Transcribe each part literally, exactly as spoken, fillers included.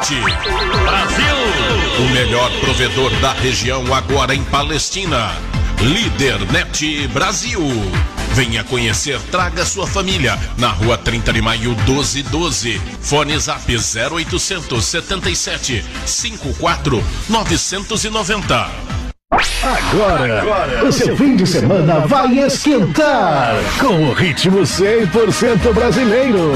Brasil. O melhor provedor da região agora em Palestina. Lidernet Brasil. Venha conhecer, traga sua família. Na rua trinta de maio, doze doze. Fone Zap zero oitocentos, setenta e sete, cinquenta e quatro, novecentos e noventa. Agora, Agora, o seu fim de semana vai esquentar com o ritmo cem por cento brasileiro.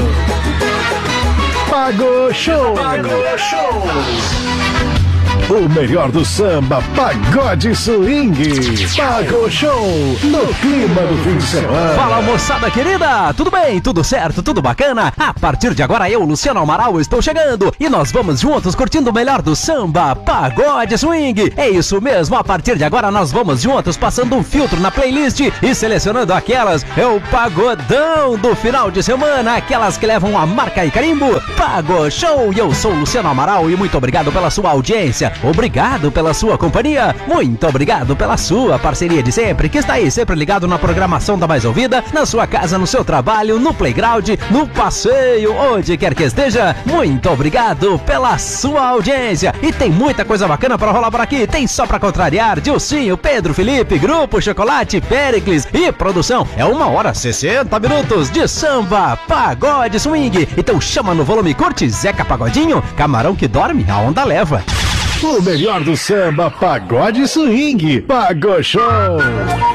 Pago Show. Pago Show. O melhor do samba, pagode swing. Pago Show, no clima do fim de semana. Fala, moçada querida, tudo bem? Tudo certo? Tudo bacana? A partir de agora eu, Luciano Amaral, estou chegando e nós vamos juntos curtindo o melhor do samba, pagode swing. É isso mesmo, a partir de agora nós vamos juntos passando um filtro na playlist e selecionando aquelas, é o pagodão do final de semana, aquelas que levam a marca e carimbo. Pago Show, e eu sou o Luciano Amaral e muito obrigado pela sua audiência. Obrigado pela sua companhia, muito obrigado pela sua parceria de sempre, que está aí sempre ligado na programação da mais ouvida, na sua casa, no seu trabalho, no playground, no passeio, onde quer que esteja. Muito obrigado pela sua audiência. E tem muita coisa bacana para rolar por aqui. Tem Só Pra Contrariar, Dilcinho, Pedro Felipe, Grupo Chocolate, Péricles e produção. É uma hora sessenta minutos de samba, pagode swing. Então chama no volume, curte Zeca Pagodinho, camarão que dorme, a onda leva. O melhor do samba, pagode swing, Pago Show.